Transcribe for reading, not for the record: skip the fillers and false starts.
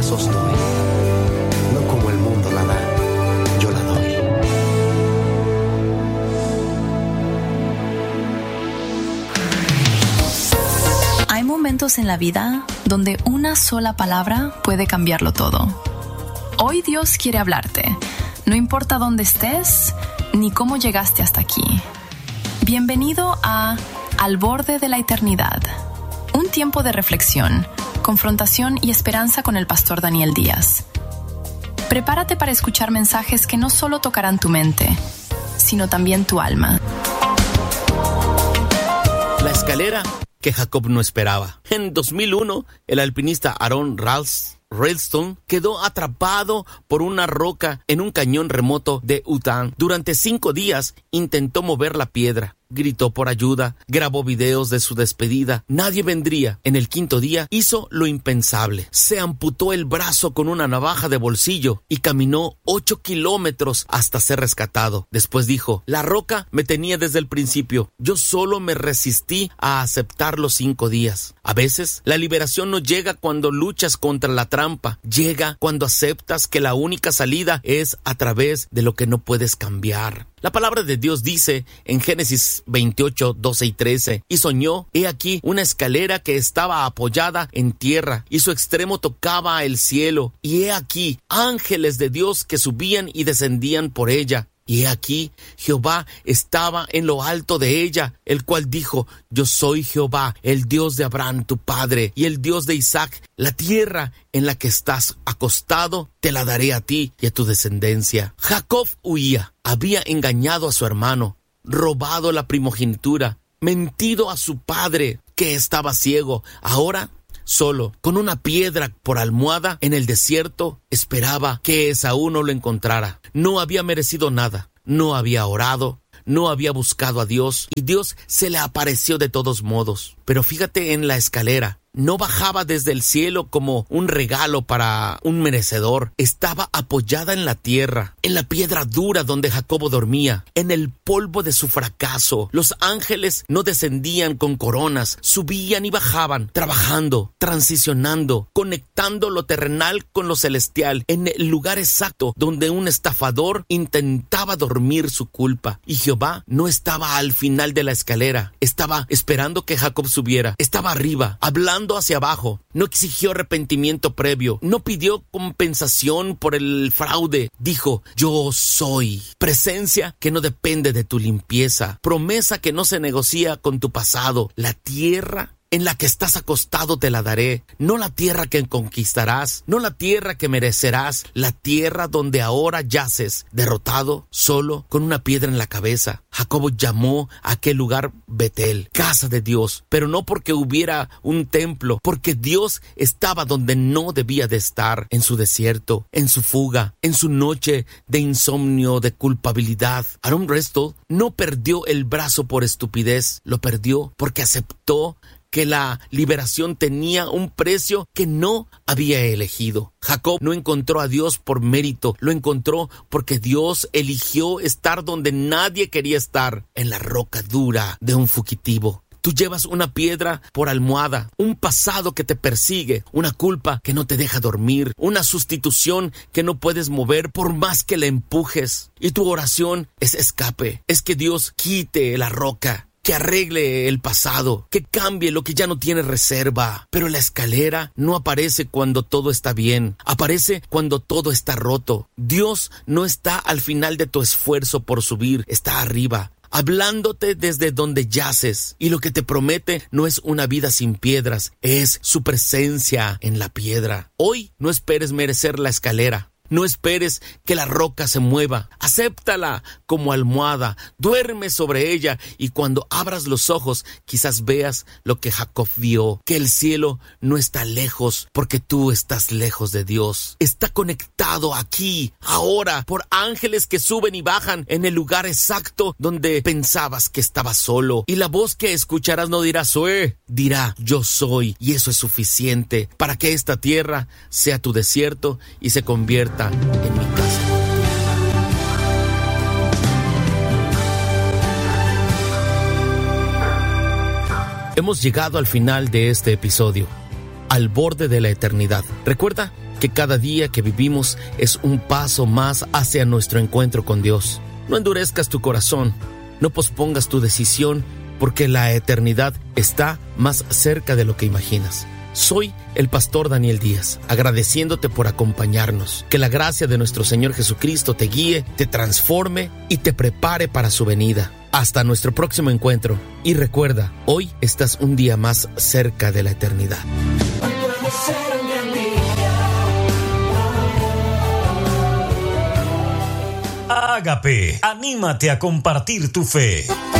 pasos doy, no como el mundo la da, yo la doy. Hay momentos en la vida donde una sola palabra puede cambiarlo todo. Hoy Dios quiere hablarte, no importa dónde estés ni cómo llegaste hasta aquí. Bienvenido a Al Borde de la Eternidad, un tiempo de reflexión, confrontación y esperanza con el pastor Daniel Díaz. Prepárate para escuchar mensajes que no solo tocarán tu mente, sino también tu alma. La escalera que Jacob no esperaba. En 2001, el alpinista Aaron Ralston quedó atrapado por una roca en un cañón remoto de Utah. Durante 5 días intentó mover la piedra. Gritó por ayuda, grabó videos de su despedida. Nadie vendría. En el 5º día hizo lo impensable. Se amputó el brazo con una navaja de bolsillo y caminó 8 kilómetros hasta ser rescatado. Después dijo: la roca me tenía desde el principio. Yo solo me resistí a aceptar los 5 días. A veces, la liberación no llega cuando luchas contra la trampa. Llega cuando aceptas que la única salida es a través de lo que no puedes cambiar. La palabra de Dios dice en Génesis 28, 12 y 13: y soñó, he aquí, una escalera que estaba apoyada en tierra, y su extremo tocaba el cielo, y he aquí, ángeles de Dios que subían y descendían por ella. Y he aquí, Jehová estaba en lo alto de ella, el cual dijo: yo soy Jehová, el Dios de Abraham tu padre, y el Dios de Isaac. La tierra en la que estás acostado, te la daré a ti y a tu descendencia. Jacob huía, había engañado a su hermano, robado la primogenitura, mentido a su padre, que estaba ciego. Ahora, solo, con una piedra por almohada en el desierto, esperaba que Esaú no lo encontrara. No había merecido nada, no había orado, no había buscado a Dios, y Dios se le apareció de todos modos. Pero fíjate en la escalera. No bajaba desde el cielo como un regalo para un merecedor. Estaba apoyada en la tierra, en la piedra dura donde Jacobo dormía, en el polvo de su fracaso. Los ángeles no descendían con coronas, subían y bajaban, trabajando, transicionando, conectando lo terrenal con lo celestial, en el lugar exacto donde un estafador intentaba dormir su culpa. Y Jehová no estaba al final de la escalera, estaba esperando que Jacob subiera, estaba arriba, hablando hacia abajo. No exigió arrepentimiento previo, no pidió compensación por el fraude. Dijo: yo soy. Presencia que no depende de tu limpieza, promesa que no se negocia con tu pasado. La tierra en la que estás acostado te la daré, no la tierra que conquistarás, no la tierra que merecerás, la tierra donde ahora yaces, derrotado, solo, con una piedra en la cabeza. Jacobo llamó a aquel lugar Betel, casa de Dios, pero no porque hubiera un templo, porque Dios estaba donde no debía de estar, en su desierto, en su fuga, en su noche de insomnio, de culpabilidad. Aaron Ralston no perdió el brazo por estupidez, lo perdió porque aceptó que la liberación tenía un precio que no había elegido. Jacob no encontró a Dios por mérito, lo encontró porque Dios eligió estar donde nadie quería estar, en la roca dura de un fugitivo. Tú llevas una piedra por almohada, un pasado que te persigue, una culpa que no te deja dormir, una sustitución que no puedes mover por más que la empujes. Y tu oración es escape, es que Dios quite la roca, que arregle el pasado, que cambie lo que ya no tiene reserva. Pero la escalera no aparece cuando todo está bien, aparece cuando todo está roto. Dios no está al final de tu esfuerzo por subir, está arriba, hablándote desde donde yaces. Y lo que te promete no es una vida sin piedras, es su presencia en la piedra. Hoy no esperes merecer la escalera. No esperes que la roca se mueva. Acéptala como almohada. Duerme sobre ella y cuando abras los ojos quizás veas lo que Jacob vio, que el cielo no está lejos porque tú estás lejos de Dios. Está conectado aquí, ahora, por ángeles que suben y bajan en el lugar exacto donde pensabas que estabas solo. Y la voz que escucharás no dirá soy, dirá yo soy. Y eso es suficiente para que esta tierra sea tu desierto y se convierta en mi casa. Hemos llegado al final de este episodio, al borde de la eternidad. Recuerda que cada día que vivimos es un paso más hacia nuestro encuentro con Dios. No endurezcas tu corazón, no pospongas tu decisión, porque la eternidad está más cerca de lo que imaginas. Soy el pastor Daniel Díaz, agradeciéndote por acompañarnos. Que la gracia de nuestro Señor Jesucristo te guíe, te transforme y te prepare para su venida. Hasta nuestro próximo encuentro. Y recuerda, hoy estás un día más cerca de la eternidad. Ágape, anímate a compartir tu fe.